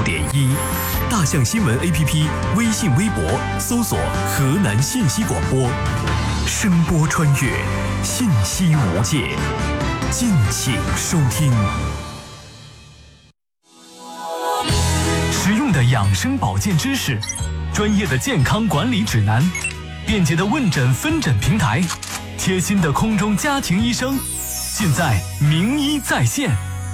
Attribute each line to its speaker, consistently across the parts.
Speaker 1: 95.1，大象新闻 APP 微信微博搜索河南信息广播，声波穿越，信息无界，敬请收听。实用的养生保健知识，专业的健康管理指南，便捷的问诊分诊平台，贴心的空中家庭医生，尽在名医在线。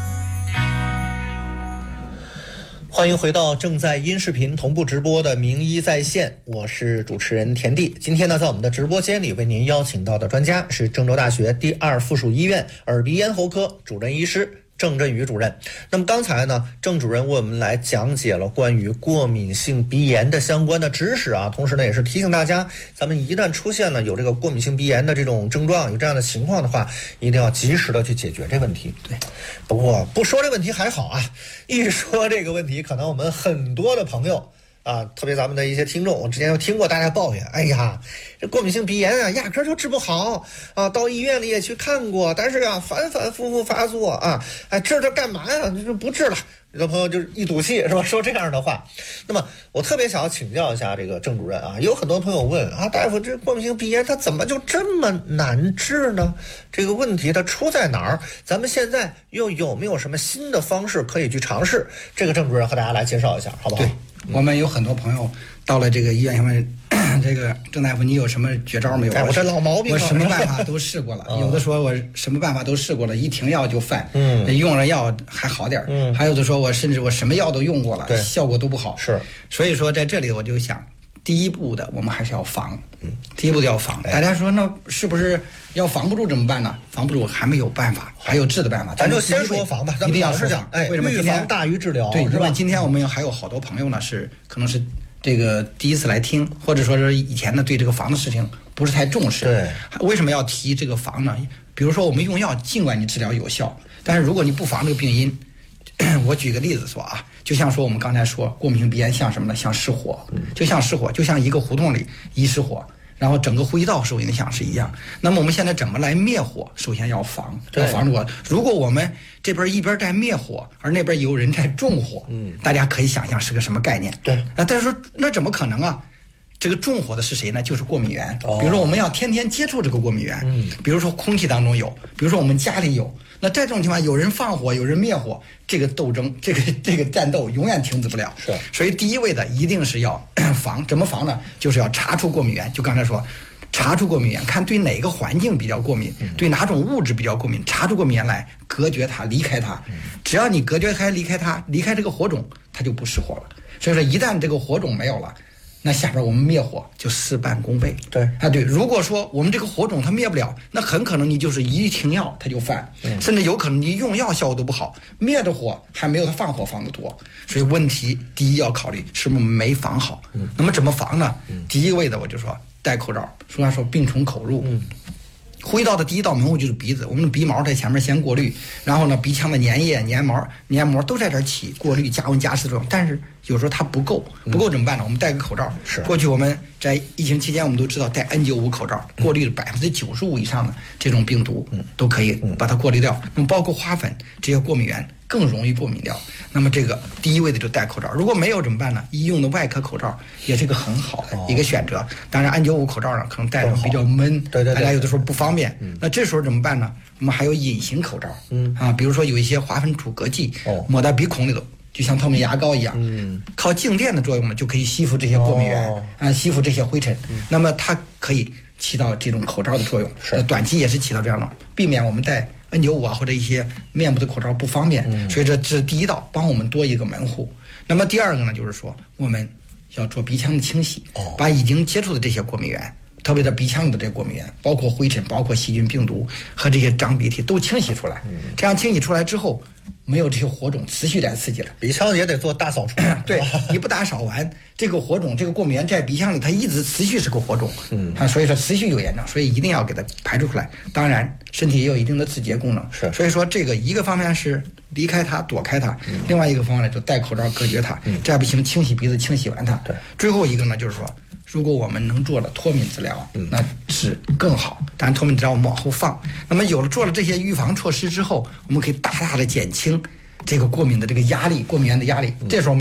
Speaker 2: 欢迎回到正在音视频同步直播的名医在线，我是主持人田地。今天呢，在我们的直播间里为您邀请到的专家是郑州大学第2附属医院耳鼻咽喉科主任医师郑振宇主任。那么刚才呢，郑主任为我们来讲解了关于过敏性鼻炎的相关的知识啊，同时呢也是提醒大家，咱们一旦出现了有这个过敏性鼻炎的这种症状，有这样的情况的话，一定要及时的去解决这问题。对，不过不说这问题还好啊，一说这个问题，可能我们很多的朋友啊，特别咱们的一些听众，我之前有听过大家抱怨，哎呀，这过敏性鼻炎啊，压根儿就治不好啊，到医院里也去看过，但是啊，反反复复发作啊，哎，治这干嘛呀？这不治了。有的朋友就是一赌气是吧？说这样的话。那么我特别想要请教一下这个郑主任啊，有很多朋友问啊，大夫，这过敏性鼻炎它怎么就这么难治呢？这个问题它出在哪儿？咱们现在又有没有什么新的方式可以去尝试？这个郑主任和大家来介绍一下，好不好？
Speaker 3: 对，我们有很多朋友到了这个医院上面，这个郑大夫，你有什么绝招没有？
Speaker 2: 我这老毛病，
Speaker 3: 我什么办法都试过了。有的说我什么办法都试过了，一停药就犯，用了药还好点，还有的说我甚至我什么药都用过了，效果都不好。是，所以说在这里我就想，第一步的我们还是要防，第一步要防。大家说那是不是要防不住怎么办呢？防不住还没有办法，还有治的办法。
Speaker 2: 咱就先说防吧，一定要说讲。为什么预防大于治疗？
Speaker 3: 对，因为今天我们还有好多朋友呢，是可能是这个第一次来听，或者说是以前呢对这个防的事情不是太重视。对，为什么要提这个防呢？比如说我们用药，尽管你治疗有效，但是如果你不防这个病因，我举个例子说啊，就像说我们刚才说过敏性鼻炎像什么呢？像失火，就像失火，就像一个胡同里一失火，然后整个呼吸道受影响是一样。那么我们现在怎么来灭火？首先要防，要防住。如果我们这边一边在灭火，而那边有人在纵火，大家可以想象是个什么概念？对，但是说那怎么可能啊？这个纵火的是谁呢？就是过敏源。比如说我们要天天接触这个过敏源，比如说空气当中有，比如说我们家里有。那在这种情况，有人放火，有人灭火，这个斗争，这个战斗永远停止不了。是，所以第一位的一定是要防。怎么防呢？就是要查出过敏源。就刚才说，查出过敏源，看对哪个环境比较过敏，对哪种物质比较过敏，查出过敏源来，隔绝它，离开它。只要你隔绝开，离开它，离开这个火种，它就不失火了。所以说，一旦这个火种没有了，那下边我们灭火就事半功倍。对啊，对。如果说我们这个火种它灭不了，那很可能你就是一停药它就犯，甚至有可能你用药效果都不好，灭着火还没有它放火放得多。所以问题第一要考虑是不是没防好。那么怎么防呢？第一位的我就说戴口罩，说病从口入。呼吸道的第一道门户就是鼻子，我们的鼻毛在前面先过滤，然后呢，鼻腔的粘液、黏膜都在这儿起过滤、加温加湿作用。但是有时候它不够怎么办呢？我们戴个口罩。是。过去我们在疫情期间，我们都知道戴 N95 口罩，过滤了95%以上的这种病毒，都可以把它过滤掉。那么包括花粉这些过敏源更容易过敏掉。那么这个第一位的就戴口罩。如果没有怎么办呢？医用的外科口罩也是一个很好的一个选择。当然 N95 口罩呢，可能戴着比较闷，大家有的时候不方便。那这时候怎么办呢？我们还有隐形口罩，比如说有一些花粉阻隔剂，抹在鼻孔里头，就像透明牙膏一样，靠静电的作用呢，就可以吸附这些过敏源，吸附这些灰尘。那么它可以起到这种口罩的作用，短期也是起到这样的，避免我们戴N95啊或者一些面部的口罩不方便。所以这是第一道，帮我们多一个门户。那么第二个呢，就是说我们要做鼻腔的清洗，把已经接触的这些过敏源，特别是鼻腔里的这个过敏源，包括灰尘、包括细菌、病毒和这些脏鼻涕都清洗出来。这样清洗出来之后，没有这些火种持续来刺激了，
Speaker 2: 鼻腔也得做大扫除。
Speaker 3: 对，你不打扫完，这个火种、这个过敏源在鼻腔里，它一直持续是个火种，所以说持续有炎症，所以一定要给它排除出来。当然，身体也有一定的自洁功能，所以说这个一个方面是离开它、躲开它，另外一个方面呢就戴口罩隔绝它，再不行清洗鼻子、清洗完它。最后一个呢就是说，如果我们能做了脱敏治疗，那是更好。当然，脱敏治疗我们往后放。那么有了做了这些预防措施之后，我们可以大大的减轻这个过敏的这个压力，过敏源的压力。这时候我们